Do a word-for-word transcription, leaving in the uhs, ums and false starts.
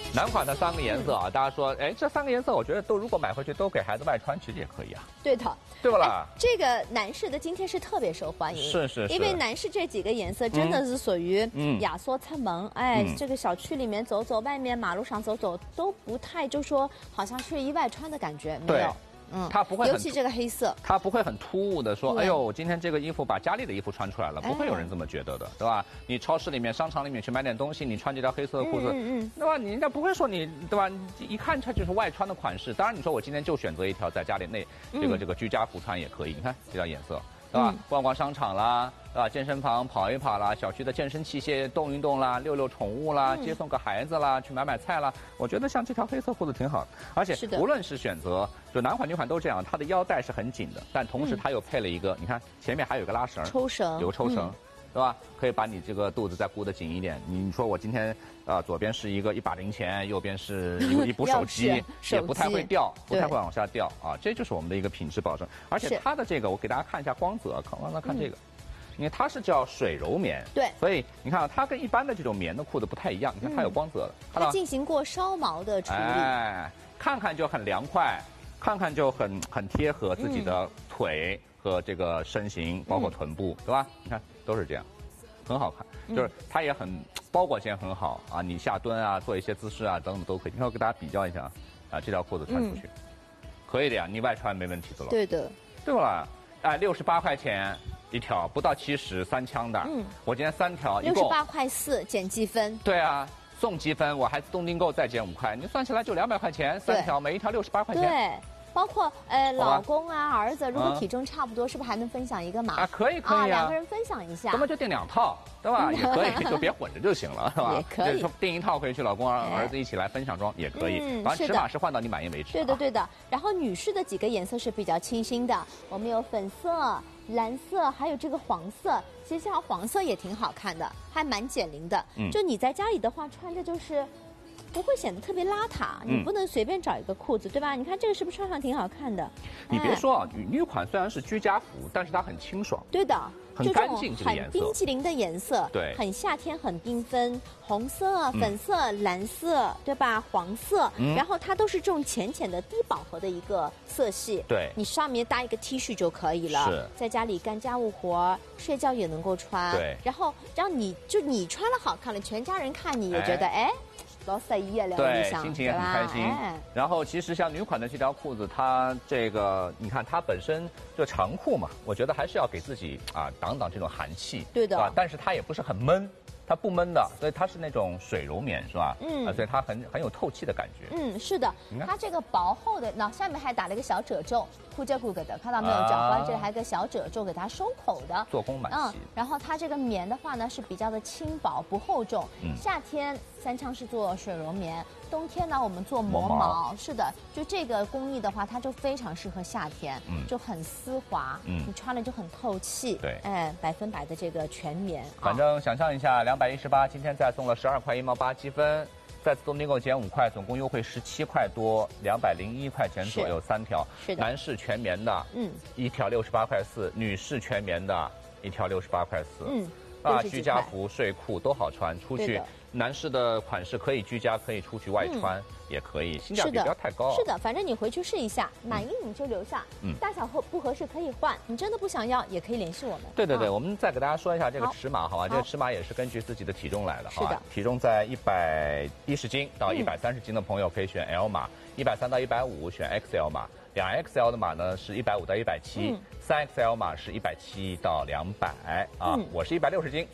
男款的三个颜色啊，大家说，哎，这三个颜色我觉得都如果买回去都给孩子外穿，其实也可以啊。 对的， 对不啦？ 这个男士的今天是特别受欢迎， 是是是， 因为男士这几个颜色真的是属于亚缩出门，哎，这个小区里面走走，外面马路上走走都不太就说好像睡衣外穿的感觉，没有。 嗯，它不会， 尤其这个黑色， 它不会很突兀的说，哎呦，我今天这个衣服把家里的衣服穿出来了，不会有人这么觉得的，对吧？你超市里面、商场里面去买点东西，你穿这条黑色的裤子，嗯嗯，对吧？你人家不会说你，对吧？一看它就是外穿的款式。当然，你说我今天就选择一条在家里内这个这个居家服穿也可以，你看这条颜色。对吧？逛逛商场啦，对吧？健身房跑一跑啦，小区的健身器械动一动啦，遛遛宠物啦，接送个孩子啦，去买买菜啦。我觉得像这条黑色裤子挺好的，而且无论是选择，就男款女款都这样，它的腰带是很紧的，但同时它又配了一个，你看前面还有一个拉绳， 抽绳， 有个抽绳。对吧？可以把你这个肚子再箍得紧一点。你说我今天呃左边是一个一把零钱，右边是一一部手机，也不太会掉，不太会往下掉啊。这就是我们的一个品质保证。而且它的这个，我给大家看一下光泽，看刚才看这个，因为它是叫水柔棉， 对， 所以你看它跟一般的这种棉的裤子不太一样。你看它有光泽的， 它进行过烧毛的处理， 哎，看看就很凉快，看看就很很贴合自己的腿和这个身形，包括臀部，对吧？你看。都是这样，很好看，就是它也很包裹性很好啊，你下蹲啊，做一些姿势啊等等都可以。你看我给大家比较一下啊，这条裤子穿出去，嗯、可以的呀，你外穿没问题的了。 对的， 对不啦？哎，六十八块钱一条，不到七十，三枪的。嗯，我今天三条， 六十八块四减积分。 对啊，送积分，我还自动订购再减五块，你算起来就两百块钱，三条，每一条六十八块钱。 对。包括呃老公啊儿子，如果体重差不多，是不是还能分享一个码？ 啊，可以可以啊， 两个人分享一下。 那么就订两套，对吧？也可以，就别混着就行了，是吧？ 也可以。 订一套回去，老公儿儿子一起来分享装也可以。反正尺码是换到你满意为止。 对的对的。然后女士的几个颜色是比较清新的，我们有粉色、蓝色，还有这个黄色。其实像黄色也挺好看的，还蛮减龄的。嗯。就你在家里的话，穿着就是。不会显得特别邋遢，你不能随便找一个裤子，对吧？你看这个是不是穿上挺好看的？ 你别说啊，女女款虽然是居家服，但是它很清爽。 对的， 很干净，这个颜色。 很冰淇淋的颜色， 对， 很夏天，很缤纷，红色、粉色、蓝色，对吧？黄色，然后它都是这种浅浅的低饱和的一个色系。 对， 你上面搭一个 T 恤就可以了。 是， 在家里干家务活、睡觉也能够穿。 对， 然后让你就你穿了好看了，全家人看你也觉得哎。老色一夜聊对，心情也很开心。哎、然后其实像女款的这条裤子，它这个你看它本身就长裤嘛，我觉得还是要给自己啊挡挡这种寒气。 对的。 啊，但是它也不是很闷。它不闷的，所以它是那种水柔棉，是吧？嗯，啊，所以它很很有透气的感觉。 嗯，是的，它这个薄厚的，那下面还打了一个小褶皱，裤脚裤的，看到没有？脚踝这里还有个小褶皱，给它收口的。 做工蛮细。嗯， 然后它这个棉的话呢是比较的轻薄不厚重。嗯，夏天三枪是做水柔棉，冬天呢我们做磨毛。毛是的，就这个工艺的话，它就非常适合夏天，嗯，就很丝滑，嗯，你穿了就很透气。 对， 哎，百分百的这个全棉。 反正想象一下，两百一十八，今天再送了十二块一毛八积分，再自动订购减五块，总共优惠十七块多，两百零一块钱左右三条。 是的， 男士全棉的，嗯，一条六十八块四；女士全棉的，一条六十八块四。嗯，啊，居家服、睡裤都好穿，出去。男士的款式可以居家，可以出去外穿，嗯、也可以，性价比不要太高。 是的，反正你回去试一下，满意你就留下。嗯，大小合不合适可以换，你真的不想要也可以联系我们。 对对对，啊、我们再给大家说一下这个尺码，好吧？这个尺码也是根据自己的体重来的，好吧？ 是的， 体重在一百一十斤到一百三十斤的朋友可以选 L 码，一百三到一百五选 X L 码，两 X L 的码呢是一百五到一百七，三 X L 码是一百七到两百啊。嗯、我是一百六十斤。